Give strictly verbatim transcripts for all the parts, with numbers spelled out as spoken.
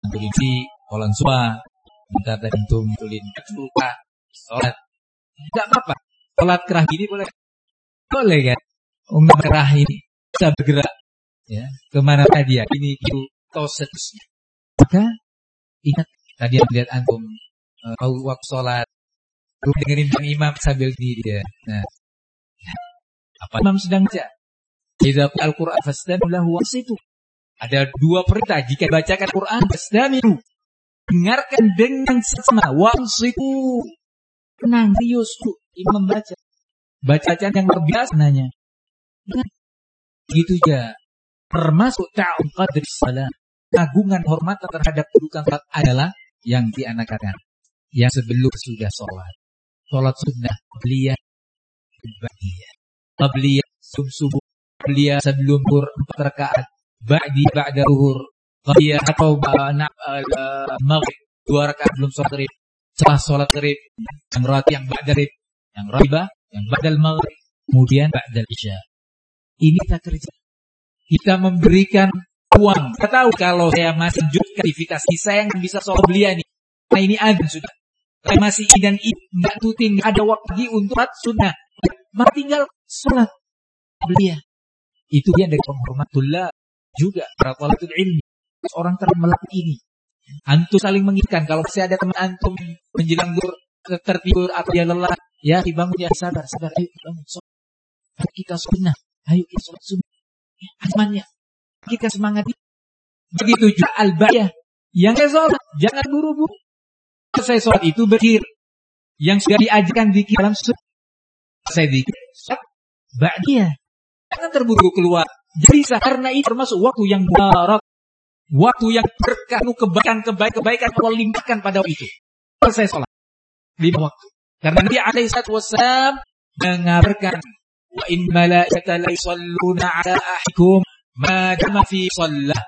tulin si kolan sua, minta tentum tulin luka, sholat, tidak apa-apa. Sholat kerah ini boleh, boleh kan? Umum kerah ini bisa bergerak, ya kemana dia? Ini itu atau seterusnya. Maka ingat tadi yang lihat antum uh, waktu sholat, lu dengerin imam sambil diri dia. Nah, apa imam sedang baca? Idza Al-Qur'an fastami'u lahu wasitu. Ada dua perintah jika bacakan Quran fastami'u. Dengarkan dengan seksama wasitu. Tenang, rius imam baca. Bacaan yang terbiasa nanya. Gitu aja. Termasuk ta'um qadri salat. Agungan hormat terhadap kedudukan salat adalah yang dianakakan. Yang sebelum sudah sholat. Sholat sunnah. Qabliyah. Ba'diyah. Qabliyah subuh. Qabliyah sebelum zuhur empat rakaat. Ba'di ba'da zuhur. Qabliyah atau uh, maghrib dua rakaat belum sholat maghrib. Setelah sholat maghrib. Yang rati yang ba'da maghrib. Yang ribah. Yang ba'dal maghrib. Kemudian ba'dal isya. Ini kita kerja. Kita memberikan uang. Kita tahu kalau saya masih lanjutkan aktivitas saya yang bisa sholat belia nih. Nah ini ada sudah. Saya masih dan nggak tutin, nggak ada waktu lagi untuk sholat sunnah. Maka tinggal sholat belia. Itu dia dari penghormatullah juga para thalabatul ilmi. Orang telah melakukan ini. Antum saling mengingatkan. Kalau saya ada teman antum menjelang zuhur tertidur atau dia lelah, ya dibangun ya sabar, sabar. Ayo bangun sholat. Ayo kita sunnah. Ayo kita sholat sunnah. Azmannya. Kita semangat. Begitu juga al-ba'iyah. Yang saya sholat, jangan buru-buru. Saya sholat itu berzikir. Yang sudah diajarkan zikir dalam sunnah. Saya zikir, sholat ba'diyah. Jangan terburu-buru keluar. Jadi karena itu termasuk waktu yang barak. Waktu yang berkah, kebaikan-kebaikan Allah limpahkan pada waktu itu. Kalau saya sholat. Lima waktu. Karena Nabi alaihi wasallam mengabarkan. Wa in malaikata la yusalluna ala ahikum ma dama fi shallah.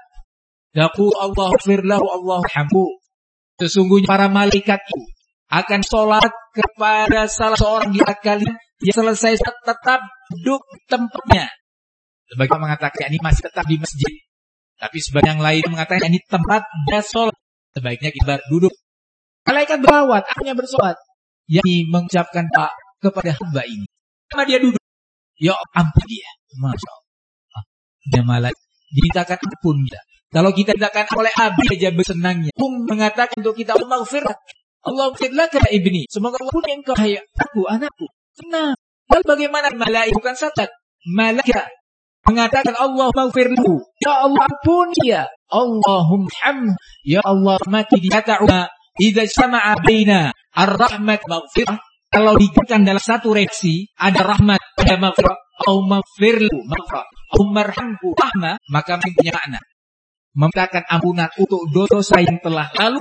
Yaqul Allah ighfir lahu Allah hamhu. Sesungguhnya para malaikat itu akan sholat kepada salah seorang di antara kalian yang selesai tetap duduk di tempatnya. Sebagian mengatakan ini masih tetap di masjid. Tapi sebagian yang lain mengatakan ini tempat dia sholat. Sebaiknya kita duduk. Malaikat berawat, akhirnya bersolat. Yang mengucapkan Pak kepada hamba ini. Sama dia duduk. Ya ampun dia. Masya Allah. Dia malaikat. Dimintakan ampun dia. Kalau kita mintakan oleh Abi aja bersenangnya. Pun mengatakan untuk kita Allah maghfirlah. Allah maghfirlah ke ibni. Semoga Allah pun engkau hai aku, anakku. Tenang. Lalu bagaimana malaikat bukan syatat? Malaikat mengatakan Allah maghfirlahu. Ya Allah ampun dia. Allahumma hamd. Ya Allah mati dia ta'una. Idza sama'a baina ar-rahmat maghfirah. Kalau digabungkan dalam satu reaksi, ada rahmat, ada maghfirah. Allahumma maghfirlu maghfirah. Allahumma arhamhu rahmah. Maka mempunyai makna. Memintakan ampunan untuk dosa yang telah lalu.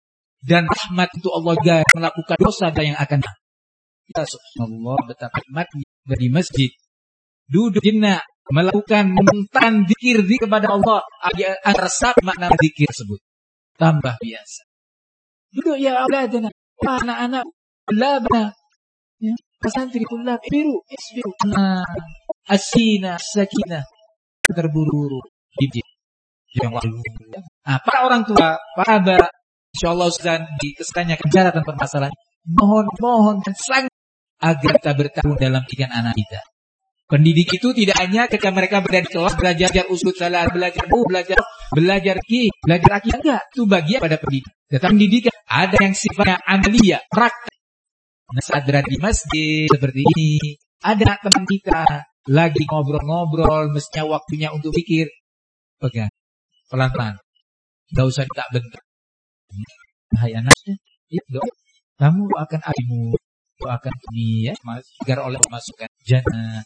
Dan rahmat untuk Allah juga melakukan dosa yang akan datang. Ya subhanallah betapa nikmatnya dari masjid. Duduk jenak. Melakukan memintakan zikir kepada Allah. Agar sah makna zikir tersebut. Tambah biasa. Duduk ya auladana. Anak-anak. Labna. Ya. Pesantri kullab. Isbiru. Isbiru. Nah. Asina. Sakinah. Terburu-buru. Dibjit. Yang lalu. Nah, para orang tua. Para abah. InsyaAllah Ustaz di kesetannya kejar dan permasalahan. Mohon-mohon dan sangat. Agar kita bertahun dalam didikan anak kita. Pendidik itu tidak hanya ketika mereka berada di kelas belajar usul salat, belajar bu, belajar belajar ki, belajar akidah, enggak. Itu bagian pada pendidik. Tetapi pendidikan ada yang sifatnya amalia, praktek. Nah, saat berada di masjid seperti ini, ada teman kita lagi ngobrol-ngobrol, mestinya waktunya untuk pikir. Pegang, pelan-pelan. Enggak usah tak bentar. Hai anaknya, ya doa. Kamu doakan abimu, doakan kami ya, agar oleh masukkan jannah.